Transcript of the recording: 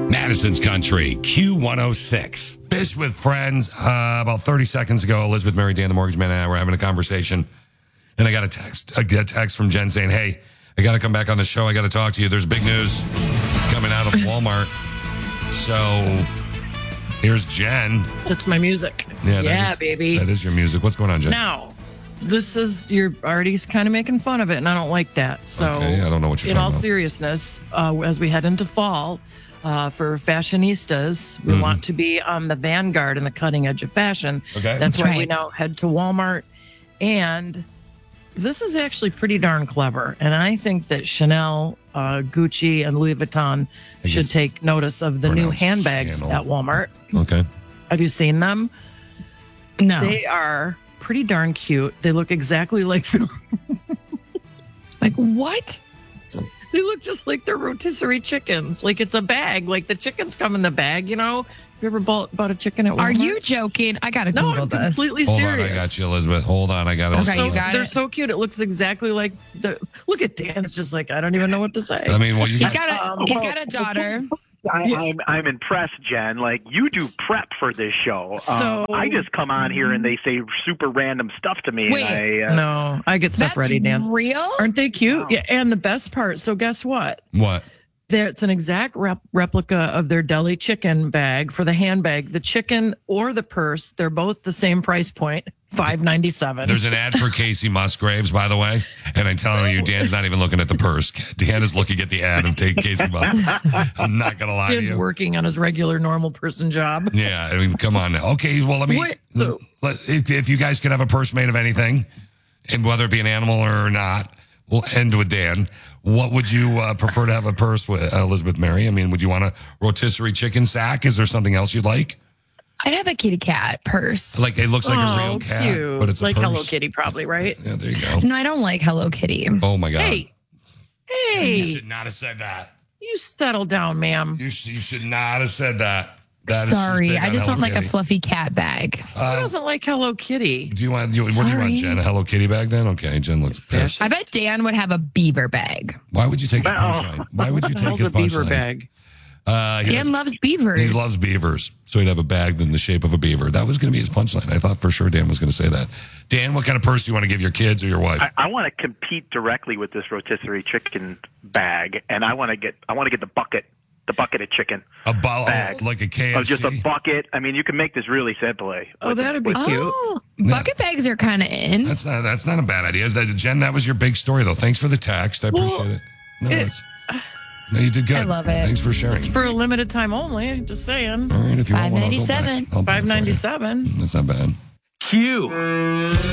Madison's Country, Q106. Fish with Friends. About 30 seconds ago, Elizabeth, Mary, Dan, the Mortgage Man, and I were having a conversation. And I got a text from Jen saying, hey, I got to come back on the show. I got to talk to you. There's big news coming out of Walmart. So here's Jen. That's my music. Yeah, baby. That is your music. What's going on, Jen? Now, you're already kind of making fun of it, and I don't like that. So, okay, I don't know what you're talking about. In all seriousness, as we head into fall, for fashionistas, we want to be on the vanguard and the cutting edge of fashion. Okay. That's why we now head to Walmart. And this is actually pretty darn clever. And I think that Chanel, Gucci, and Louis Vuitton should take notice of the new handbags at Walmart. Okay. Have you seen them? No. They are pretty darn cute. They look exactly like like what? They look just like they're rotisserie chickens. Like it's a bag. Like the chickens come in the bag, you know? You ever bought a chicken at Walmart? Are you joking? I gotta Google I'm this. Completely Hold serious. on, I got you, Elizabeth. Hold on, I got it. Okay, you got They're it. so cute. It looks exactly like look at Dan. It's just like I don't even know what to say. I mean, well, you He's got got a daughter. I'm impressed, Jen. Like, you do prep for this show. So- I just come on here and they say super random stuff to me. Wait. and No, I get stuff That's ready, Dan. real? Aren't they cute? Wow. Yeah. And the best part. So guess what? what? It's an exact replica of their deli chicken bag for the handbag. The chicken or the purse, they're both the same price point, $5.97. There's an ad for Casey Musgraves, by the way. And I'm telling you, Dan's not even looking at the purse. Dan is looking at the ad of Casey Musgraves. I'm not going to lie to Dan's you. working on his regular normal person job. Yeah, I mean, come on now. Okay, well, let me. If you guys could have a purse made of anything, and whether it be an animal or not, we'll end with Dan. What would you prefer to have a purse with, Elizabeth Mary? I mean, would you want a rotisserie chicken sack? Is there something else you'd like? I'd have a kitty cat purse. Like it looks like a real cat, cute. but it's like a purse. Hello Kitty, probably, right? Yeah, there you go. No, I don't like Hello Kitty. Oh my God! Hey, You should not have said that. you settle down, ma'am. You should not have said that. That is Sorry, big I on just Hello want like a Kitty. fluffy cat bag. Who doesn't like Hello Kitty? Do you want? What do you want, Sorry. Jen? A Hello Kitty bag then? Okay, Jen looks pissed. I bet Dan would have a beaver bag. Why would you take his punchline? Why would you What the take hell's his a beaver punchline? bag? Dan loves beavers. He loves beavers, so he'd have a bag in the shape of a beaver. That was going to be his punchline. I thought for sure Dan was going to say that. Dan, what kind of purse do you want to give your kids or your wife? I want to compete directly with this rotisserie chicken bag, and I want to get the bucket of chicken. A ball, bag. like a KFC. Oh, just a bucket. I mean, you can make this really simple. Oh, that'd be cute. Oh, bucket bags are kind of in. That's not a bad idea. Jen, that was your big story, though. Thanks for the text. I appreciate it. No, you did good. I love it. Thanks for sharing. For a limited time only. Just saying. All right, if you want one, I'll go back. $5.97. I'll buy it for you. $5.97. That's not bad. Q.